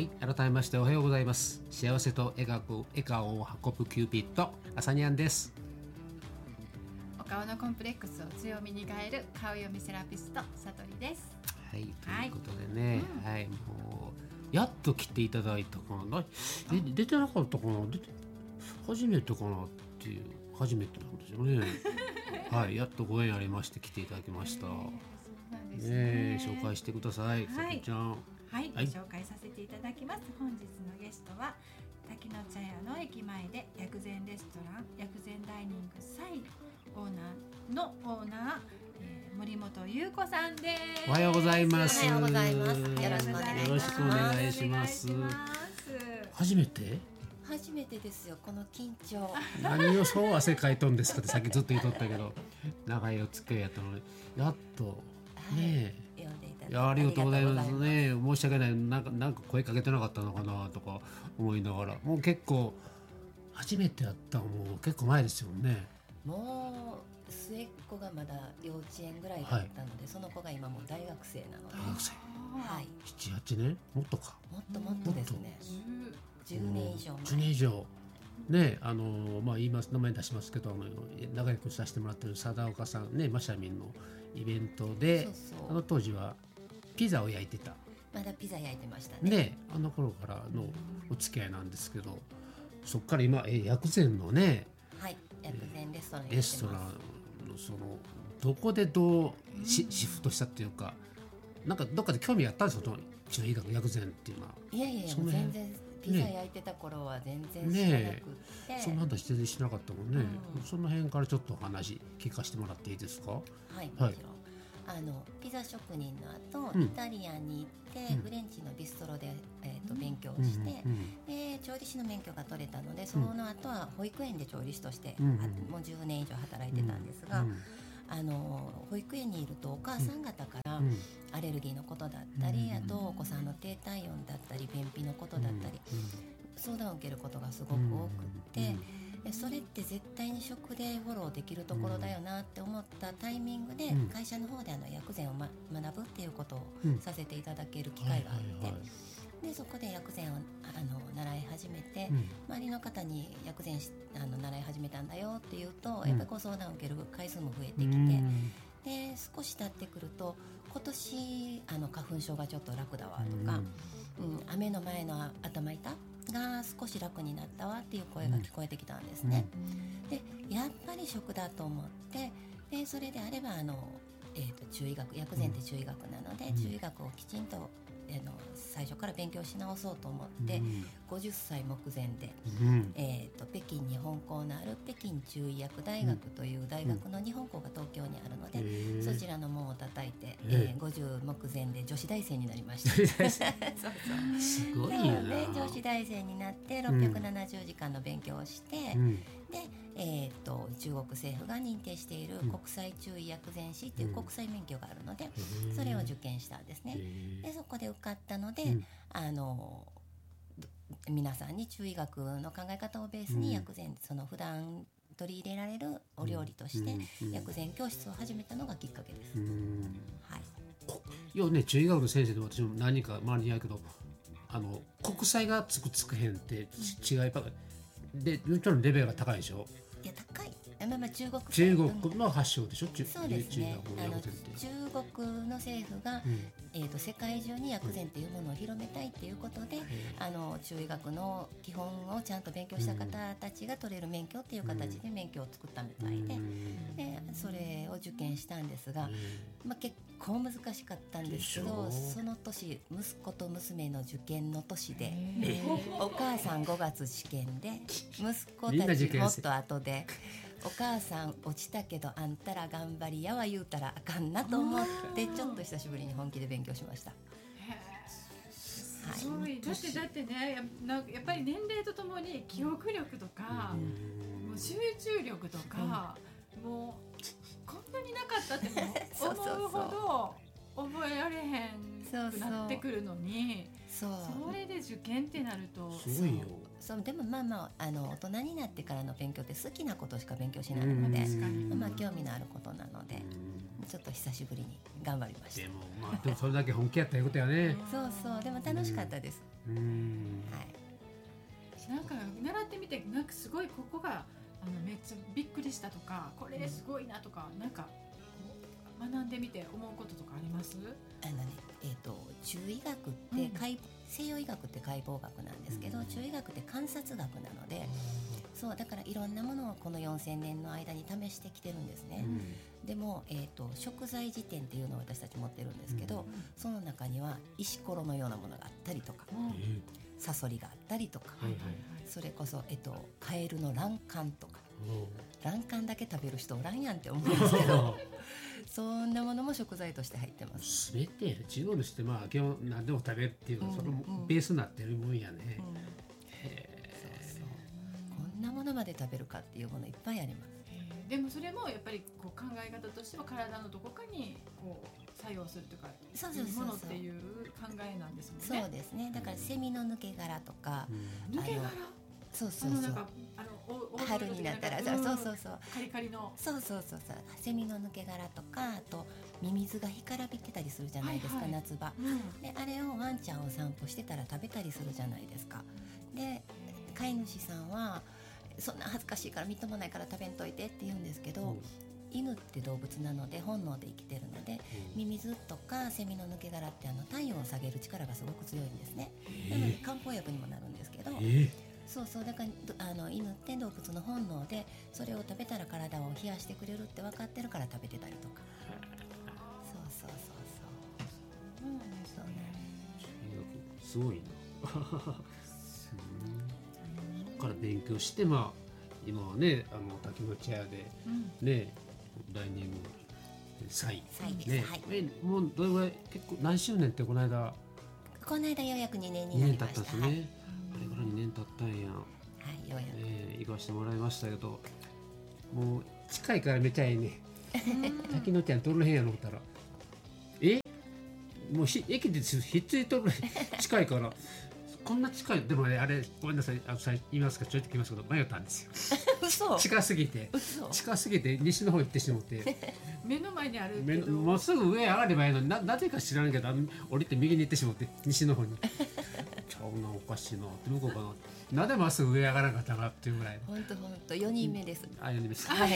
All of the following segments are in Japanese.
はい、改めましておはようございます。幸せと笑顔を運ぶキューピッド、あさにゃんです。 お顔のコンプレックスを強みに変える顔読みセラピスト、さとりです。 はい、ということでね、はい、もうやっと来ていただいたかな。出てなかったかな。初めてかなっていう初めてなんですよね。はい、やっとご縁ありまして来ていただきました。 そうなんですね。 紹介してください、さとちゃん。 はい、ご紹介させていただきます。本日のゲストは滝の茶屋の駅前で薬膳レストラン薬膳ダイニングサイオーナー、森本優子さんです。 おはようございます。 おはようございます。よろしくお願いします。 よろしくお願いします。初めてですよ、この緊張。 何をそう汗かいとんですかってさっきずっと言っとったけど、長いお付き合いやったのにやっとねえ、 呼んでいただいていやありがとうございますね。申し訳ない、なんか声かけてなかったのかなとか思いながら、もう結構初めてやったのもう結構前ですよね。 もう末っ子がまだ幼稚園ぐらいだったので、その子が今もう大学生なので、 大学生、 はい、 7、8年もっとか、 もっとですね、10年以上前、 10年以上ね、言います、名前出しますけど、仲良くさせてもらってる貞岡さんね、マシャミンのイベントで、そう当時はピザを焼いてた。 まだピザ焼いてましたね。 ね、あの頃からのお付き合いなんですけど、そっから今薬膳のね、 はい、薬膳レストランレストランのどこでどうシフトしたっていうか、なんかどっかで興味あったんですよ、中医学薬膳っていうのは。 いや全然ピザ焼いてた頃は全然知らなくて、 そんな話全然しなかったもんね。その辺からちょっと話聞かせてもらっていいですか。 はい、もちろん。ピザ職人の後、イタリアンに行って、フレンチのビストロで、勉強して、で調理師の免許が取れたので、その後は保育園で調理師として、もう10年以上働いてたんですが、保育園にいるとお母さん方からアレルギーのことだったり、あとお子さんの低体温だったり便秘のことだったり、相談を受けることがすごく多くって、それって絶対に食でフォローできるところだよなって思ったタイミングで、会社の方で薬膳を、学ぶっていうことをさせていただける機会があって、でそこで薬膳を習い始めて、周りの方に薬膳習い始めたんだよっていうと、やっぱりご相談を受ける回数も増えてきて、で少し経ってくると、今年花粉症がちょっと楽だわとか、雨の前の頭痛が少し楽になったわっていう声が聞こえてきたんですね。でやっぱり食だと思って、でそれであれば中医学、薬膳って中医学なので、中医学をきちんと最初から勉強し直そうと思って、50歳目前で、北京に本校のある北京中医薬大学という大学の日本校が東京にあるので、そちらの門を叩いて、50目前で女子大生になりました。 すごいな。 で女子大生になって670時間の勉強をして、で中国政府が認定している国際中医薬膳師という国際免許があるので、それを受験したんですね。でそこで受かったので、皆さんに中医学の考え方をベースに薬膳、その普段取り入れられるお料理として薬膳教室を始めたのがきっかけです。はい。 よね、中医学の先生で私も何人か周りにやるけど、国際がつくへんって違いばかりで、ちょっとレベルが高いでしょ。 いや高い。中国の発祥でしょ。 そうですね。中国の政府が、世界中に薬膳っていうものを広めたいっていうことで、中医学の基本をちゃんと勉強した方たちが取れる免許っていう形で免許を作ったみたいで、それを受験したんですが、結構難しかったんですけど、その年息子と娘の受験の年で、お母さん5月試験で、息子たちもっと後で、お母さん落ちたけどあんたら頑張りやは言うたらあかんなと思って、ちょっと久しぶりに本気で勉強しました。 すごい。だってね、やっぱり年齢とともに記憶力とか、もう集中力とか、もうこんなになかったって思うほど覚えられへんくなってくるのに、それで受験ってなるとすごいよ。 そうでも大人になってからの勉強って好きなことしか勉強しないので、興味のあることなので、ちょっと久しぶりに頑張りました。 でもそれだけ本気やったいうことやね。 そうでも楽しかったです。はい。 なんか習ってみてなんかすごいここがめっちゃびっくりしたとか、これすごいなとか、なんか学んでみて思うこととかあります？ 中医学って西洋医学って解剖学なんですけど、中医学って観察学なので、そうだからいろんなものをこの4000年の間に試してきてるんですね。でも、食材辞典っていうのを私たち持ってるんですけど、その中には石ころのようなものがあったりとか、サソリがあったりとか、それこそ、カエルの卵管とか、卵管だけ食べる人おらんやんって思うんですけどそんなものも食材として入ってます。 全て中国の人って基本何でも食べるっていうの、そのベースになってるもんやね。 こんなものまで食べるかっていうものいっぱいあります。 でもそれもやっぱりこう考え方としては体のどこかにこう作用するとかいうものっていう考えなんですもんね。 そうですね。だからセミの抜け殻とか、 抜け殻、 そうなんか春になったら、そうカリカリの、 そうセミの抜け殻とか、あとミミズが干からびてたりするじゃないですか、夏場、であれをワンちゃんを散歩してたら食べたりするじゃないですか。で飼い主さんはそんな恥ずかしいからみっともないから食べんといてって言うんですけど、犬って動物なので本能で生きてるので、ミミズとかセミの抜け殻って体温を下げる力がすごく強いんですね。なので漢方薬にもなるんですけど、そうだから犬って動物の本能で、それを食べたら体を冷やしてくれるって分かってるから食べてたりとか。そうすごいなそこから勉強して、今はね滝の茶屋でね、ダイニング祭ね、もうどれぐらい、結構何周年ってこの間ようやく2年になりました。 2年経ったんですね。あれから2年経ったんや。 ようやく行かせてもらいましたけど、もう近いからめちゃいいね。滝の茶屋取れへんやろ思ったら、もう駅でひっついとるぐらい近いからこんな近い。でもね、あれごめんなさい、言いますか、ちょいと言いますけど、迷ったんですよ。 嘘。 近すぎて西の方行ってしまって目の前にあるけどもうすぐ上上がればいいのに、なぜか知らんけど降りて右に行ってしまって、西の方にちゃうな、おかしいなって向こうかな、なぜまっすぐ上上がらなかったかっていうぐらい。 本当4人目です。 4人目です。 はい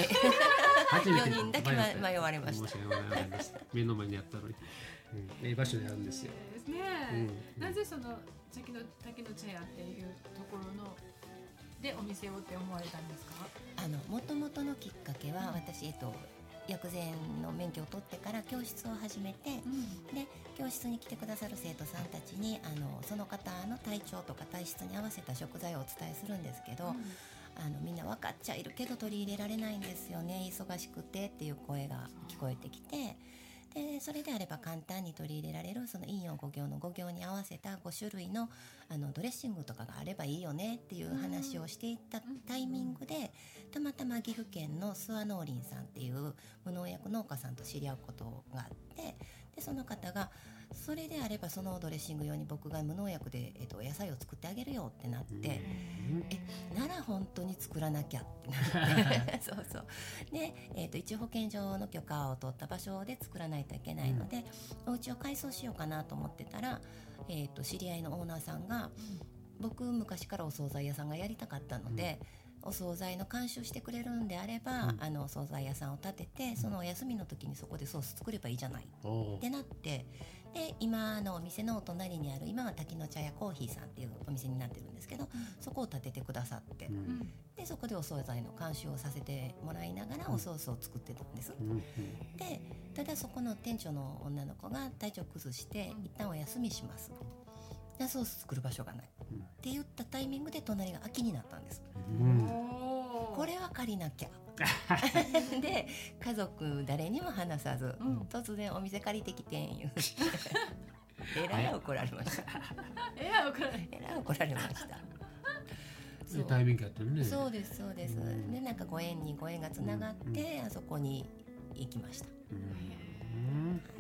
4人だけ迷われました。 申し訳ございません。目の前にあったのに、いい場所にあるんですよ。 なぜその滝の茶屋っていうところのでお店をって思われたんですか？ もともとのきっかけは、私薬膳の免許を取ってから教室を始めて、で教室に来てくださる生徒さんたちにその方の体調とか体質に合わせた食材をお伝えするんですけど、みんな分かっちゃいるけど取り入れられないんですよね、忙しくてっていう声が聞こえてきて、でそれであれば簡単に取り入れられるその陰陽五行の五行に合わせた5種類のドレッシングとかがあればいいよねっていう話をしていったタイミングで、たまたま岐阜県の諏訪農林さんっていう無農薬農家さんと知り合うことがあって、でその方がそれであればそのドレッシング用に僕が無農薬で、お野菜を作ってあげるよってなって、なら本当に作らなきゃってなってそうで、一応保健所の許可を取った場所で作らないといけないので、お家を改装しようかなと思ってたら、知り合いのオーナーさんが、僕昔からお惣菜屋さんがやりたかったので、お惣菜の監修してくれるんであれば、お惣菜屋さんを建てて、そのお休みの時にそこでソース作ればいいじゃないってなって、で今のお店のお隣にある、今は滝の茶屋コーヒーさんっていうお店になってるんですけど、そこを建ててくださって、でそこでお惣菜の監修をさせてもらいながらおソースを作ってたんです。でただそこの店長の女の子が体調崩して一旦お休みします、でソース作る場所がない、って言ったタイミングで隣が空きになったんです。これは借りなきゃで家族誰にも話さず、突然お店借りてきてん言うえらい怒られましたえらい怒られましたタイミングやったね。 そうです。でなんかご縁がつながって、あそこに行きました。 す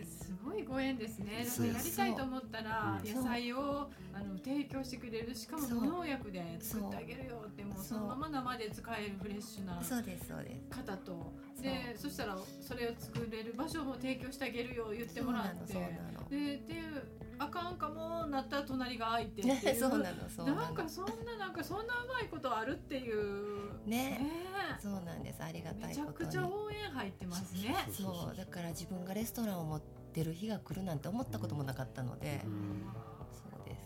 ごいご縁ですね。 そうやりたいと思ったらうん野菜を提供してくれる、しかも無農薬で作ってあげるよって、もうそのまま生で使えるフレッシュなそうですそうです。 方と、でそしたらそれを作れる場所も提供してあげるよ言ってもらって、 そうなのであかんかもなったら隣が空いてっていうそうなのそうなの。 なんかそんなうまいことあるっていうね。そうなんです。ありがたいめちゃことに。 くちゃ応援入ってますね。 そうだから自分がレストランを持ってる日が来るなんて思ったこともなかったので、そうです。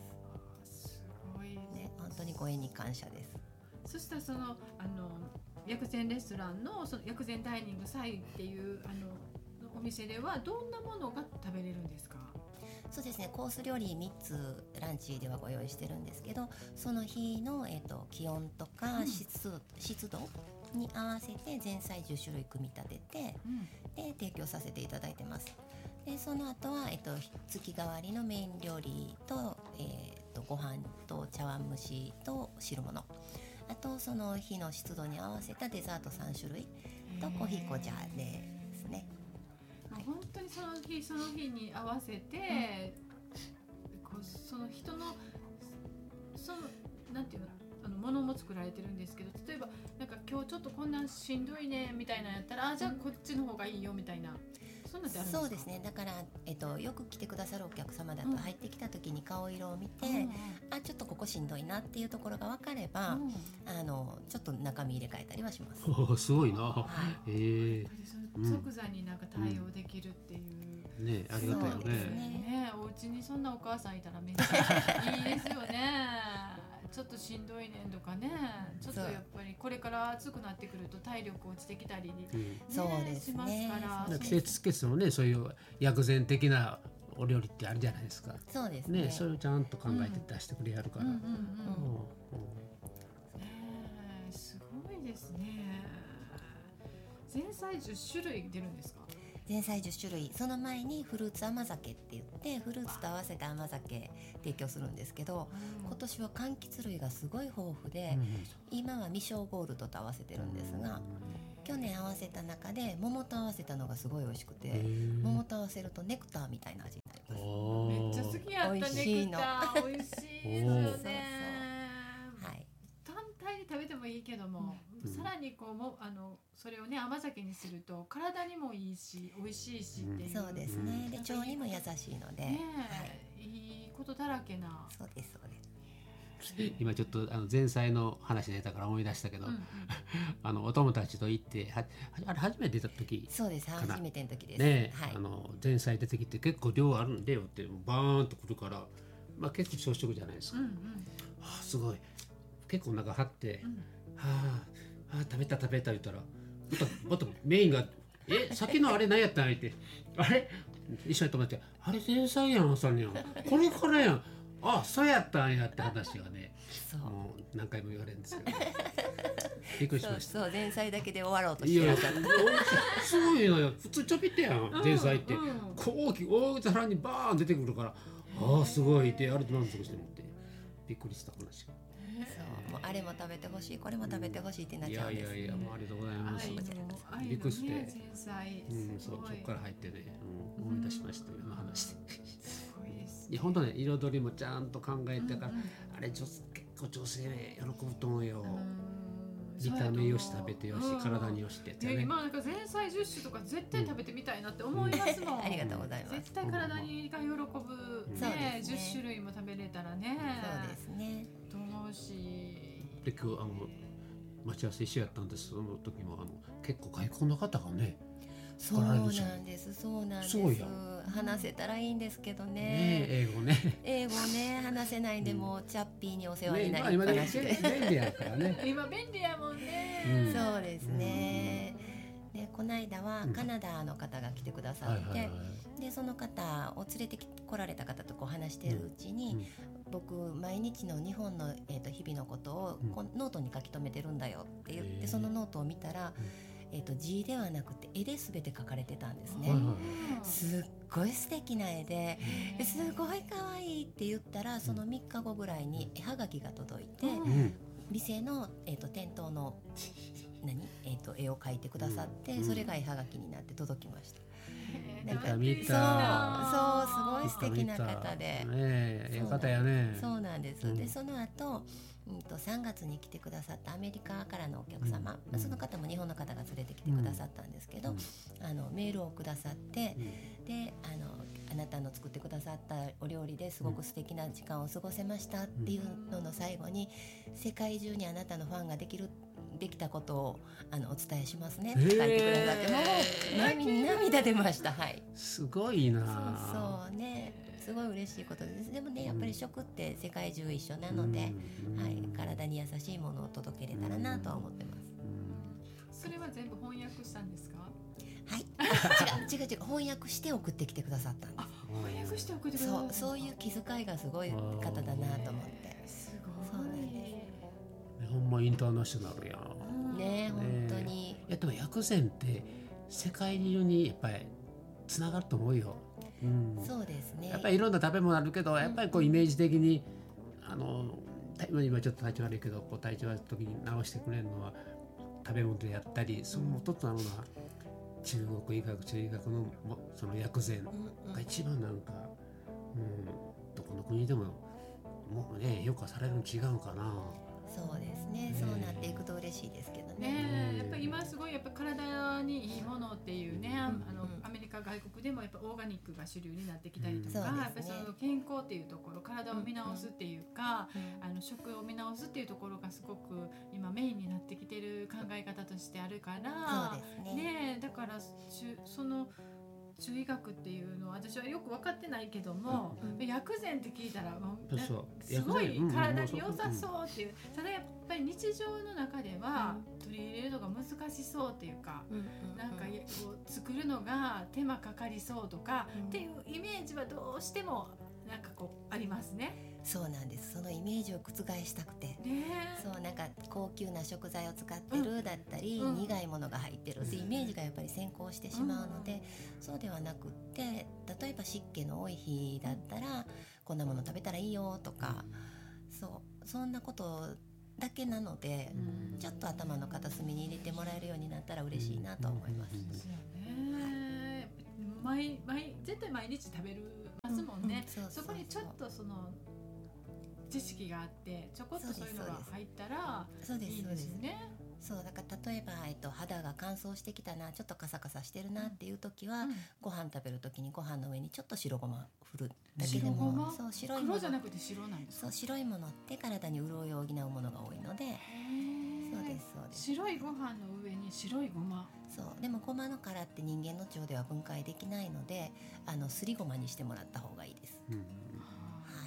すごいね、本当にご縁に感謝です。 そしたら薬膳レストランのその薬膳ダイニングサイっていうお店ではどんなものが食べれるんですか？ そうですね、コース料理3つランチではご用意してるんですけど、その日の、気温とか湿度に合わせて前菜10種類組み立てて、で提供させていただいてます。でその後は、月替わりのメイン料理と、ご飯と茶碗蒸しと汁物、あとその日の湿度に合わせたデザート3種類とコーヒー紅茶ですね。 本当にその日に合わせて、こうその人のなんていうのものも作られてるんですけど、例えばなんか今日ちょっとこんなんしんどいねみたいなやったら、じゃあこっちの方がいいよみたいな、そんなってあるんですか？そうですね。 だから、よく来てくださるお客様だと入ってきた時に顔色を見て、あちょっとここしんどいなっていうところが分かれば、ちょっと中身入れ替えたりはします。 すごいな。 即座になんか対応できるっていう、 ね、ありがたいよね。お家にそんなお母さんいたらめっちゃいいですよね。ちょっとしんどいねんとかね、ちょっとやっぱりこれから暑くなってくると体力落ちてきたり、 そうですね、 しますから、 季節のね、そういう薬膳的なお料理ってあるじゃないですか。 そうですね。 それをちゃんと考えて出してくれやるから。 すごいですね。前菜10種類出るんですか？ 前菜10種類、その前にフルーツ甘酒って言ってフルーツと合わせた甘酒提供するんですけど、今年は柑橘類がすごい豊富で、今は未生ゴールドと合わせてるんですが、去年合わせた中で桃と合わせたのがすごい美味しくて、桃と合わせるとネクターみたいな味になります。 めっちゃ好きやった。ネクター美味しいのよね。単体で食べてもいいけども、さらにそれをね甘酒にすると体にもいいし美味しいしっていう。 そうですね。で腸にも優しいので、 いいことだらけな。 そうですそうです。 今ちょっと前菜の話出たから思い出したけど、お友達と行ってあれ初めて出た時、 そうです初めての時ですね。前菜出てきて結構量あるんでよってバーンとくるから、結構朝食じゃないですか。すごい結構お腹張って、食べた言ったらまたメインがさっきのあれ何やったんって、あれ一緒に泊まって、あれ前菜やん朝にやん、これからやん、そうやったんやって話がね、もう何回も言われるんですけど、びっくりしました。 そう前菜だけで終わろうとしてらっしゃった。 すごいのよ。普通ちょびってやん前菜って、大きい大皿にバーン出てくるから、すごいってあれで満足してもってびっくりした話が。 もうあれも食べてほしいこれも食べてほしいってなっちゃうんです。 いやもうありがとうございます。びっくりして、そこから入ってね、思い出しました今話して。いや本当ね、彩りもちゃんと考えてから、あれ結構女性喜ぶと思うよ。見た目よし食べてよし、体によしってやつね。 今なんか前菜10種とか絶対食べてみたいなって思いますもん。 ありがとうございます。 絶対体が喜ぶね、10種類も食べれたらね。 そうですね。 と思うし。 で今日待ち合わせ一緒やったんです。その時も結構外国の方がね。 そうなんです。そうや。話せたらいいんですけどね。英語ね話せないんで、もうチャッピーにお世話になりっぱなしで。 便利やからね。 今便利やもんね。 そうですね。でこの間はカナダの方が来てくださって、でその方を連れて来られた方とこう話してるうちに、僕毎日の日本の日々のことをノートに書き留めてるんだよって言って、そのノートを見たら。字ではなくて絵で全て描かれてたんですね。すっごい素敵な絵で、すごい可愛いって言ったら、その3日後ぐらいに絵はがきが届いて、店の、店頭の絵を描いてくださって、それが絵はがきになって届きました。 見た見た。 そうすごい素敵な方で、 ねえ、ええ方やね。 そうなんです。でその後3月に来てくださったアメリカからのお客様、その方も日本の方が連れてきてくださったんですけど、メールをくださって、であなたの作ってくださったお料理ですごく素敵な時間を過ごせましたっていうのの最後に、世界中にあなたのファンができたことをお伝えしますねって書いてくださって、もう涙出ました。はい。 すごいな。 そうね、すごい嬉しいことです。でもね、やっぱり食って世界中一緒なので、はい、体に優しいものを届けれたらなとは思ってます。 それは全部翻訳したんですか？ はい。違う翻訳して送ってきてくださったんです。 翻訳して送ってくださった。 そういう気遣いがすごい方だなと思って。 すごい。 そうなんです。 ほんまインターナショナルやね、本当に。 いやでも薬膳って世界中にやっぱりつながると思うよ。 そうですね。 やっぱりいろんな食べ物あるけど、やっぱりこうイメージ的に今ちょっと体調悪いけど、こう体調悪い時に直してくれるのは食べ物でやったり、その元となるのは中国医学、中医学のその薬膳が一番なんか、どこの国でももうね評価されるの違うかな。 そうですね、そうなっていくと嬉しいですけどね。やっぱり今すごいやっぱ体にいいものっていうね、アメリカ外国でもやっぱオーガニックが主流になってきたりとか、やっぱりその健康っていうところ、体を見直すっていうか、食を見直すっていうところがすごく今メインになってきてる考え方としてあるから、 そうですね。 だからその中医学っていうのは私はよく分かってないけども、薬膳って聞いたらすごい体に良さそうっていう、ただやっぱり日常の中では取り入れるのが難しそうっていうか、なんかこう作るのが手間かかりそうとかっていうイメージはどうしてもなんかこうありますね。 そうなんです。そのイメージを覆したくて、そうなんか高級な食材を使ってるだったり、苦いものが入ってるってイメージがやっぱり先行してしまうので、そうではなくって、例えば湿気の多い日だったらこんなもの食べたらいいよとか、そんなことだけなので、ちょっと頭の片隅に入れてもらえるようになったら嬉しいなと思います。 絶対毎日食べるますもんね。そこにちょっとその知識があってちょこっとそういうのが入ったらいいですね。 そうだから例えば、肌が乾燥してきたな、ちょっとカサカサしてるなっていう時は、ご飯食べる時にご飯の上にちょっと白ごま振るだけでも、そう白いもの、 黒じゃなくて白なんですか？ そう白いものって体に潤いを補うものが多いので、そうです白いご飯の上に白いごま。 そうでもごまの殻って人間の腸では分解できないので、すりごまにしてもらった方がいいです。はい。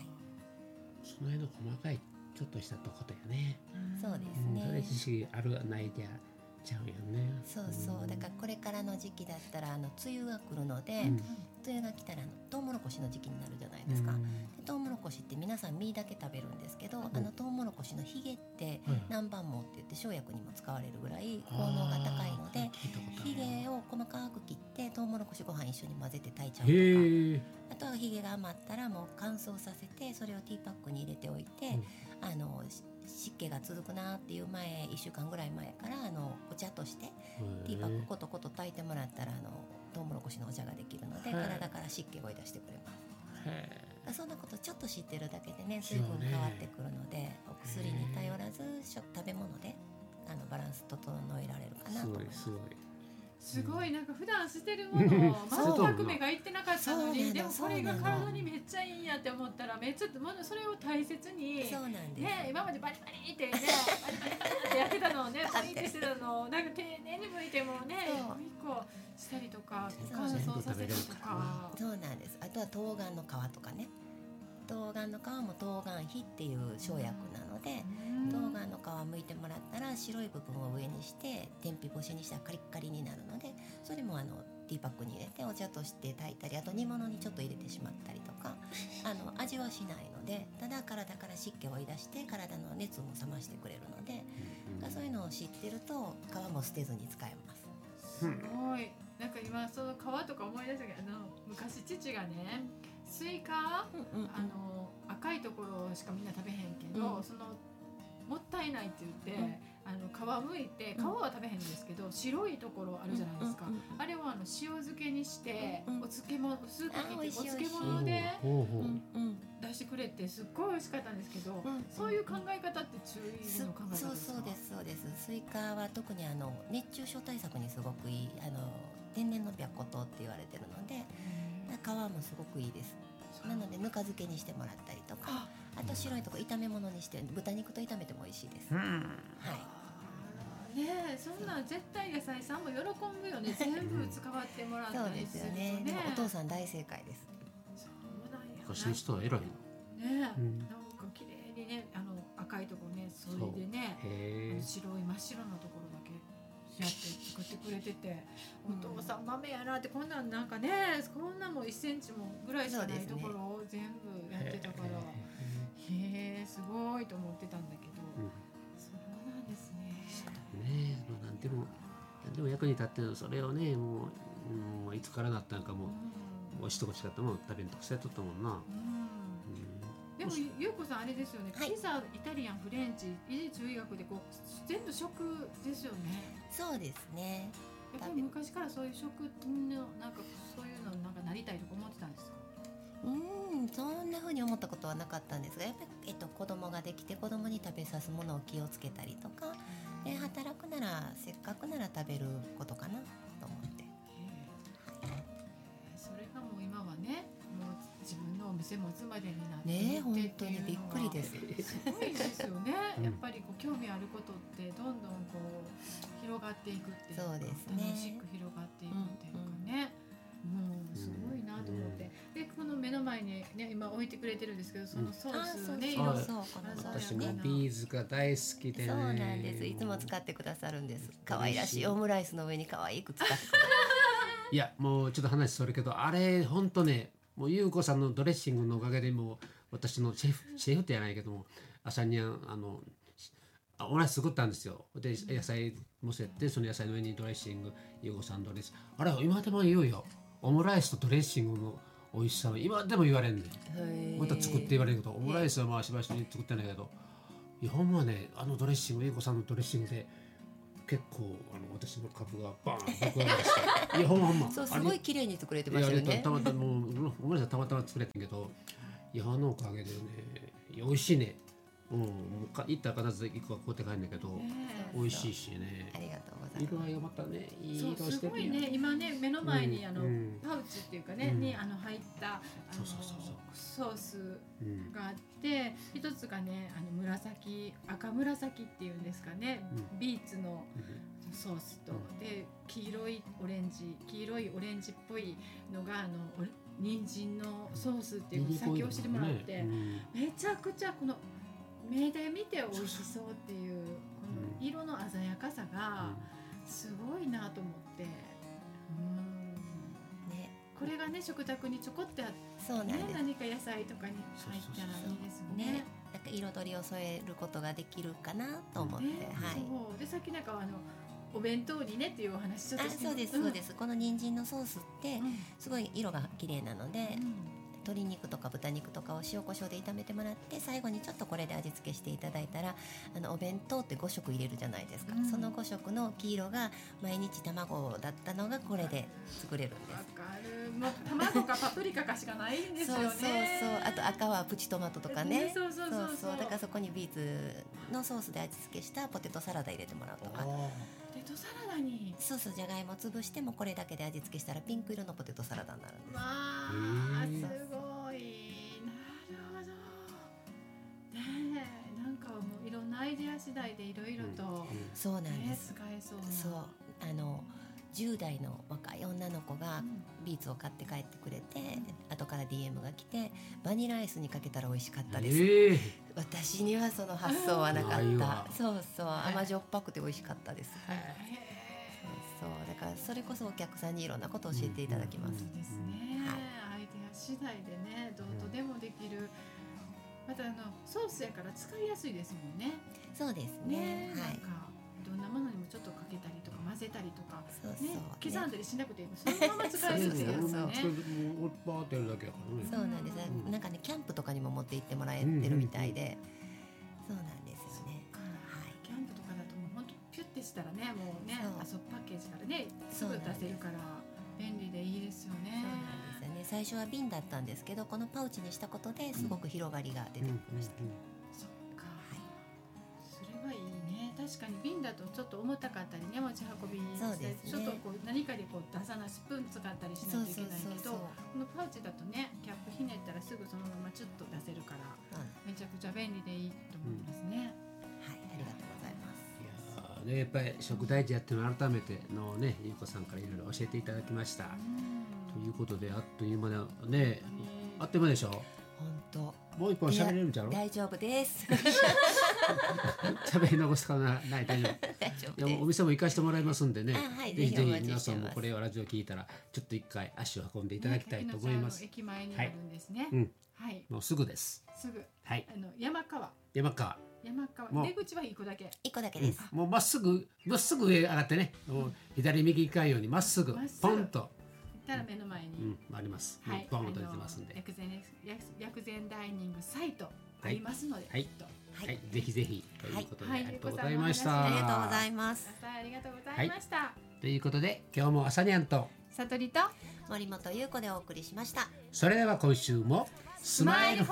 その辺の細かいちょっとしたとことやね。 そうですね。 それ知識あるないじゃちゃうよね。 そうだからこれからの時期だったら梅雨が来るので、梅雨が来たらトウモロコシの時期になるじゃないですか。でトウモロコシって皆さん実だけ食べるんですけど、トウモロコシのヒゲって南蛮毛って言って生薬にも使われるぐらい効能が高いので、ヒゲを細かく切ってトウモロコシご飯一緒に混ぜて炊いちゃうとか、あとはヒゲが余ったらもう乾燥させて、それをティーパックに入れておいて、湿気が続くなっていう1週間ぐらい前からお茶としてティーパックコトコト炊いてもらったらトウモロコシのお茶ができるので、体から湿気を追い出してくれます。そんなことちょっと知ってるだけでね、水分変わってくるので、お薬に頼らず食べ物でバランス整えられるかなと思います。 すごいなんか普段捨てるものを全く目がいってなかったのに、でもこれが体にめっちゃいいんやって思ったら、めっちゃそれを大切にね、今までバリバリってねバリバリってやってたのをね、ポイントしてたのをなんか丁寧に剥いてもね、一個したりとか乾燥させたりとか。 そうなんです。あとは冬瓜の皮とかね、冬瓜の皮も冬瓜皮っていう生薬なので、冬瓜の皮剥いてもらったら白い部分を上にして天日干しにしたらカリッカリになるので、それもティーパックに入れてお茶として炊いたり、あと煮物にちょっと入れてしまったりとか味はしないので、ただ体から湿気を追い出して体の熱も冷ましてくれるので、そういうのを知ってると皮も捨てずに使えます。 すごいなんか今その皮とか思い出したけど、昔父がねスイカ、赤いところしかみんな食べへんけど、そのもったいないって言って、 皮むいて、皮は食べへんんですけど、白いところあるじゃないですか、あれを塩漬けにして、お漬物スープに入れてお漬物で出してくれて、すっごい美味しかったんですけど、そういう考え方って中医の考え方ですか？ そうですスイカは特に熱中症対策にすごくいい天然の白虎糖って言われてるので、皮もすごくいいです。なのでぬか漬けにしてもらったりとか、あと白いとこ炒め物にして豚肉と炒めても美味しいです。はい。 ねえ、そんなん絶対野菜さんも喜ぶよね。全部使ってもらったりするとね。 でもお父さん大正解です。 そうなんや。 昔の人は偉いの。 ねえ、なんか綺麗にね、赤いところね、それでね、白い真っ白なところだけやって作ってくれてて、お父さん豆やなって、こんなんなんかね、こんなも1センチもぐらいしかないところを全部やってたから、へえ、すごいと思ってたんだけど、そうなんですね。 なんでも役に立ってる、それをね、もういつからなったんかもう一口かったもん食べんと癖とったもんな。 でもゆうこさんあれですよね、ピザ、イタリアン、フレンチ、中医学でこう全部食ですよね。 そうですね。 やっぱり昔からそういう食のなんかそういうのなんかなりたいとか思ってたんですか？ そんな風に思ったことはなかったんですが、やっぱり、子供ができて子供に食べさすものを気をつけたりとかで、働くならせっかくなら食べることかなと思って、 それがもう今はね、もう自分のお店持つまでになってね、本当にびっくりです。 すごいですよね。やっぱりこう興味あることってどんどんこう広がっていくっていうか、 そうですね、 楽しく広がっていくっていうかね、もうすごいなと思って、でこの目の前にね今置いてくれてるんですけど、そのソースをね、 私もビーズが大好きでね。 そうなんです。いつも使ってくださるんです。可愛らしいオムライスの上に可愛く使ってくださる。 いや、もうちょっと話それるけど、あれ本当ね、もう優子さんのドレッシングのおかげでもう私のシェフってやないけども、朝にオムライス作ったんですよ。で野菜乗せて、その野菜の上にドレッシング、優子さんドレッシング、あれ今でも言うよ、オムライスとドレッシングの美味しさは今でも言われんねん。また作って言われるけど、オムライスはまあしばしに作ってないけど、いやほんまね、ドレッシング、優子さんのドレッシングで結構私の株がバーン爆上がりして、いやほんまそう、すごい綺麗に作れてましたよね。 たまたまオムライスはたまたま作れてんけど、いやおかげでね、美味しいね。行ったら必ず1個は買うて帰るんだけど、美味しいしね。 ありがとうございます。 色合いがまたね、いい色してる。 すごいね、今ね目の前にパウチっていうかね、に入ったソースがあって、一つがね赤紫っていうんですかね、ビーツのソースと、で黄色いオレンジっぽいのが人参のソースっていうのを先教えてもらって、めちゃくちゃこの目で見て美味しそうっていうこの色の鮮やかさがすごいなと思って、これがね食卓にちょこってあって、 そうなんです。 何か野菜とかに入ったらいいですよね。 なんか彩りを添えることができるかなと思って、 そうで、さっきなんかお弁当にねっていうお話ちょっとして。 そうですそうです。この人参のソースってすごい色が綺麗なので、鶏肉とか豚肉とかを塩コショウで炒めてもらって、最後にちょっとこれで味付けしていただいたら、お弁当って5色入れるじゃないですか、その5色の黄色が毎日卵だったのがこれで作れるんです。 わかる。もう卵かパプリカかしかないんですよね。 そうあと赤はプチトマトとかね。 そうだからそこにビーツのソースで味付けしたポテトサラダ入れてもらうとか。 ポテトサラダにじゃがいも潰してもこれだけで味付けしたらピンク色のポテトサラダになるんです。 わあ、すごい。なるほどね。なんかもういろんなアイデア次第でいろいろと、 そうなんです。 使えそうな。 そう10代の若い女の子がビーツを買って帰ってくれて、後から DM が来て、バニラアイスにかけたら美味しかったです、私にはその発想はなかった。甘じょっぱくて美味しかったです。だからそれこそお客さんにいろんなことを教えていただきます。 そうですね、アイデア次第でね、どうとでもできる。またソースやから使いやすいですもんね。 そうですね。 なんかどんなものにもちょっとかけたりとか混ぜたりとかね、刻んだりしなくていい、そのまま使えるんですよね。 バーってやるだけやからね。 そうなんです。なんかね、キャンプとかにも持って行ってもらえてるみたいで、そうなんですよね。 キャンプとかだともう本したらねもうねそうパッケージからねすぐ出せるから便利でいいですよね。 そうなんですよね。最初は瓶だったんですけど、このパウチにしたことですごく広がりが出てきました。 そっか、それはいいね。確かに瓶だとちょっと重たかったりね、持ち運びにして、ちょっとこう何かでこう出さないスプーン使ったりしないといけないけど、このパウチだとねキャップひねったらすぐそのままチュッと出せるから、めちゃくちゃ便利でいいと思いますね。 はい、ありがとうございます。 いやね、やっぱり食大事やってるの改めてのね、ゆうこさんからいろいろ教えていただきました。ということであっという間だね、あっという間でしょ。 本当。 もう一本喋れるんじゃろ。 大丈夫です。 喋り残すかな、ない、大丈夫。 大丈夫です。 いやお店も行かしてもらいますんでね。 はい、 ぜひぜひ皆さんもこれをラジオ聞いたらちょっと一回足を運んでいただきたいと思います。 駅前にあるんですね。 はい。もうすぐです。 すぐ。 はい。 山川。出口は一個だけ。 一個だけです。 もうまっすぐ上上がってね、左右行かんようにまっすぐポンと。 たら目の前にあります。 はい。 ポンと出てますんで。 薬膳ダイニングサイトありますので。 はい。ぜひぜひということでありがとうございました。ありた。 がとうございます。 ありがとうございました。 ということで今日も朝にゃんとさとりと森本優子でお送りしました。 それでは今週もスマイル